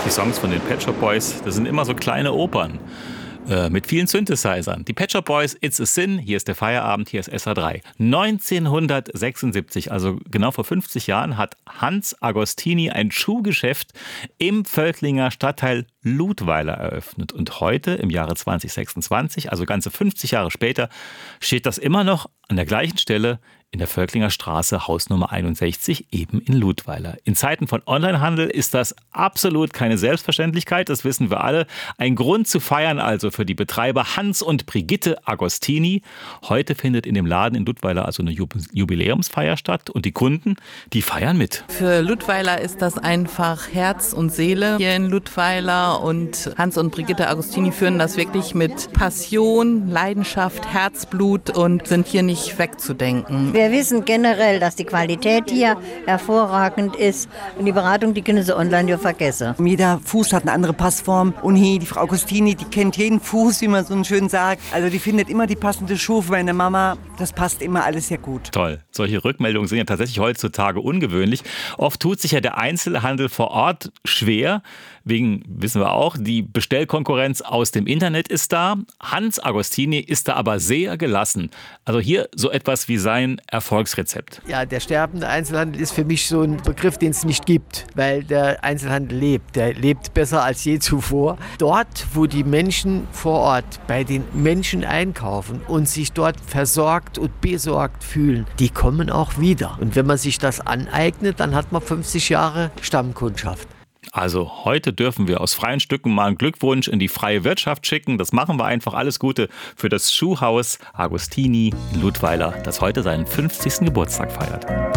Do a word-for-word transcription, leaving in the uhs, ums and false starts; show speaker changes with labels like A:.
A: die Songs von den Pet Shop Boys, das sind immer so kleine Opern äh, mit vielen Synthesizern. Die Pet Shop Boys, It's a Sin, hier ist der Feierabend, hier ist S H drei. neunzehnhundertsechsundsiebzig, also genau vor fünfzig Jahren, hat Hans Agostini ein Schuhgeschäft im Völklinger Stadtteil Ludweiler eröffnet. Und heute, im Jahre zwanzig sechsundzwanzig, also ganze fünfzig Jahre später, steht das immer noch an der gleichen Stelle in der Völklinger Straße, Hausnummer einundsechzig, eben in Ludweiler. In Zeiten von Onlinehandel ist das absolut keine Selbstverständlichkeit, das wissen wir alle. Ein Grund zu feiern also für die Betreiber Hans und Brigitte Agostini. Heute findet in dem Laden in Ludweiler also eine Jubiläumsfeier statt und die Kunden, die feiern mit.
B: Für Ludweiler ist das einfach Herz und Seele hier in Ludweiler und Hans und Brigitte Agostini führen das wirklich mit Passion, Leidenschaft, Herzblut und sind hier nicht wegzudenken.
C: Wir wissen generell, dass die Qualität hier hervorragend ist und die Beratung, die können Sie online ja vergessen.
D: Jeder Fuß hat eine andere Passform und hier die Frau Agostini, die kennt jeden Fuß, wie man so schön sagt. Also die findet immer die passende Schuhe für meine Mama. Das passt immer alles sehr gut.
A: Toll. Solche Rückmeldungen sind ja tatsächlich heutzutage ungewöhnlich. Oft tut sich ja der Einzelhandel vor Ort schwer. Wegen, wissen wir auch, die Bestellkonkurrenz aus dem Internet ist da. Hans Agostini ist da aber sehr gelassen. Also hier so etwas wie sein Erfolgsrezept.
E: Ja, der sterbende Einzelhandel ist für mich so ein Begriff, den es nicht gibt, weil der Einzelhandel lebt. Der lebt besser als je zuvor. Dort, wo die Menschen vor Ort bei den Menschen einkaufen und sich dort versorgt und besorgt fühlen, die kommen auch wieder. Und wenn man sich das aneignet, dann hat man fünfzig Jahre Stammkundschaft.
A: Also heute dürfen wir aus freien Stücken mal einen Glückwunsch in die freie Wirtschaft schicken. Das machen wir einfach. Alles Gute für das Schuhhaus Agostini in Ludweiler, das heute seinen fünfzigsten Geburtstag feiert.